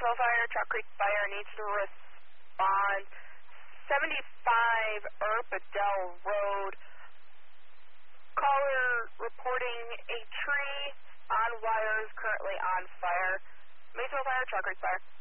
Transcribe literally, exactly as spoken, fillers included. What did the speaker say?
Maysville Fire, Chalk Creek Fire needs to respond. seventy-five Urbadell Road. Caller reporting a tree on wires currently on fire. Maysville Fire, Chalk Creek Fire.